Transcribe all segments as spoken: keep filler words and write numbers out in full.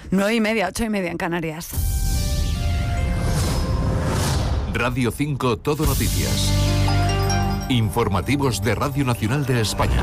Nueve y media, ocho y media en Canarias. Radio cinco Todo Noticias. Informativos de Radio Nacional de España.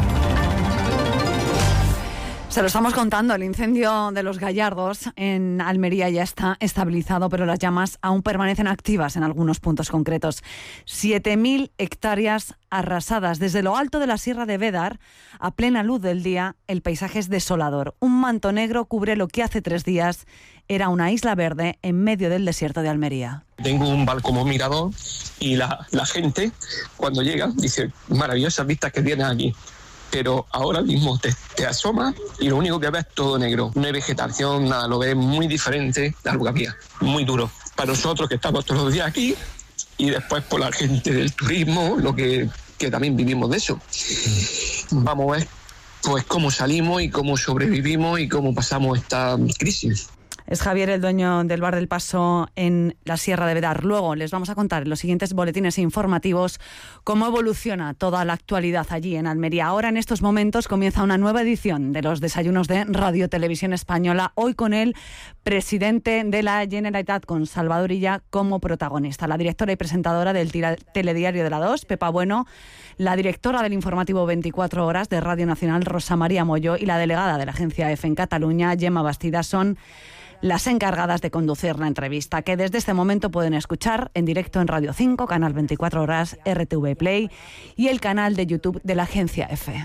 Se lo estamos contando, el incendio de los Gallardos en Almería ya está estabilizado, pero las llamas aún permanecen activas en algunos puntos concretos. siete mil hectáreas arrasadas. Desde lo alto de la Sierra de Védar, a plena luz del día, el paisaje es desolador. Un manto negro cubre lo que hace tres días era una isla verde en medio del desierto de Almería. Tengo un balcón como mirador y la, la gente, cuando llega, dice, maravillosas vistas que tienes aquí. Pero ahora mismo te, te asomas y lo único que ves es todo negro. No hay vegetación, nada, lo ves muy diferente a lo que había. Muy duro. Para nosotros que estamos todos los días aquí y después por la gente del turismo, lo que, que también vivimos de eso. Vamos a ver pues cómo salimos y cómo sobrevivimos y cómo pasamos esta crisis. Es Javier, el dueño del Bar del Paso en la Sierra de Védar. Luego les vamos a contar en los siguientes boletines informativos cómo evoluciona toda la actualidad allí en Almería. Ahora, en estos momentos, comienza una nueva edición de los desayunos de Radio Televisión Española. Hoy con el presidente de la Generalitat, con Salvador Illa como protagonista. La directora y presentadora del tira- telediario de la dos, Pepa Bueno, la directora del informativo veinticuatro horas de Radio Nacional, Rosa María Molló, y la delegada de la agencia EFE en Cataluña, Gemma Bastida, son las encargadas de conducir la entrevista, que desde este momento pueden escuchar en directo en Radio cinco, canal veinticuatro horas, R T V Play y el canal de YouTube de la agencia EFE.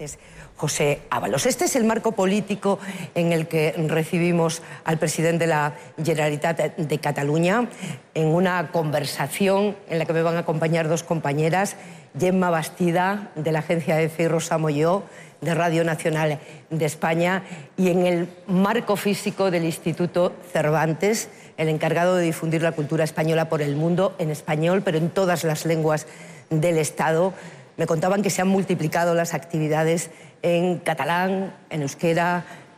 José Ábalos. Este es el marco político en el que recibimos al presidente de la Generalitat de Cataluña en una conversación en la que me van a acompañar dos compañeras, Gemma Bastida, de la agencia EFE, y Rosa Molló, de Radio Nacional de España, y en el marco físico del Instituto Cervantes, el encargado de difundir la cultura española por el mundo, en español, pero en todas las lenguas del Estado. Me contaban que se han multiplicado las actividades en catalán, en euskera,